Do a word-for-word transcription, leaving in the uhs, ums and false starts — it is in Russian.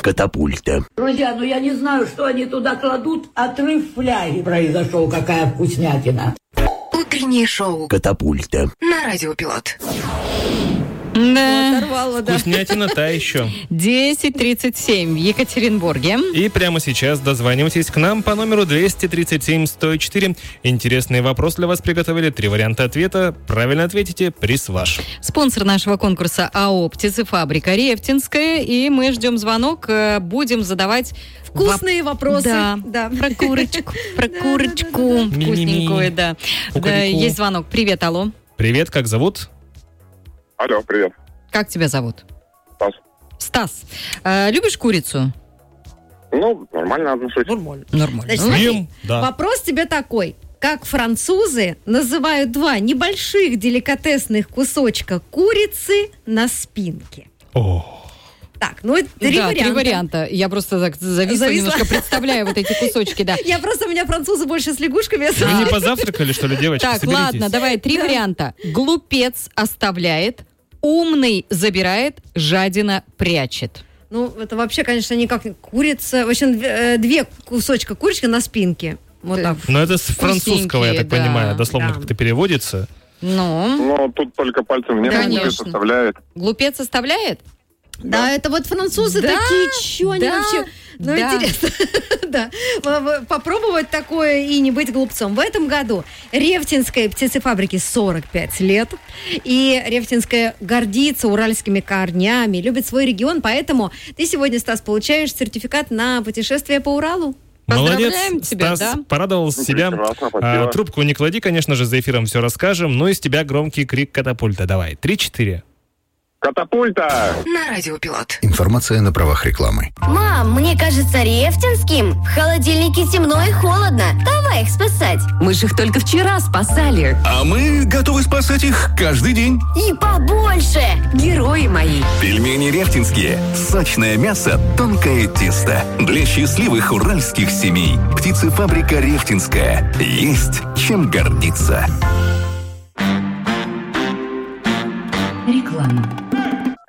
Катапульта. Друзья, ну я не знаю, что они туда кладут. Отрыв фляги произошел, какая вкуснятина. Утреннее шоу Катапульта. на Радио Пилот. Да. Оторвало, да. Вкуснятина та еще. десять тридцать семь в Екатеринбурге. И прямо сейчас дозванивайтесь к нам по номеру двести тридцать семь сто четыре. Интересный вопрос для вас приготовили. Три варианта ответа. Правильно ответите — приз ваш. Спонсор нашего конкурса АО «Птицефабрика Рефтинская». И мы ждем звонок. Будем задавать вкусные воп... вопросы. Да, да. Про курочку. Про курочку. Вкусненькую, да. Да, есть звонок. Привет, алло. Привет, как зовут? Алло, привет. Как тебя зовут? Стас. Стас. Э, любишь курицу? Ну, нормально отношусь. Нормально. Нормально. Значит, смотри, Съем, да. вопрос тебе такой. Как французы называют два небольших деликатесных кусочка курицы на спинке? О. Так, ну три да, варианта. три варианта. Я просто так зависла, Зависла. немножко, представляю вот эти кусочки, да. Я просто, у меня французы больше с лягушками. Вы не позавтракали, что ли, девочки? Так, Соберитесь. ладно, давай, три варианта. Глупец оставляет, умный забирает, жадина прячет. Ну, это вообще, конечно, никак не курица. В общем, две, две кусочка курочки на спинке. Вот так. Но это с французского, я так да, понимаю, дословно да. как-то переводится. Ну, Ну, тут только пальцем не Конечно. составляет. глупец оставляет? Да, это вот французы Да, такие, что они да, вообще... Ну, да. интересно, да. Попробовать такое и не быть глупцом. В этом году Рефтинской птицефабрике сорок пять лет. И Рефтинская гордится уральскими корнями, любит свой регион. Поэтому ты сегодня, Стас, получаешь сертификат на путешествие по Уралу. Молодец, Поздравляем тебя, Стас, да? порадовал Ну, себя. прекрасно, А, спасибо. трубку не клади, конечно же, за эфиром все расскажем, но из тебя громкий крик катапульта. Давай, три-четыре. Катапульта! На Радио Пилот. Информация на правах рекламы. Мам, мне кажется, Рефтинским в холодильнике темно и холодно. Давай их спасать. Мы же их только вчера спасали. А мы готовы спасать их каждый день. И побольше. Герои мои. Пельмени рефтинские. Сочное мясо, тонкое тесто. Для счастливых уральских семей. Птицефабрика Рефтинская. Есть чем гордиться. Реклама.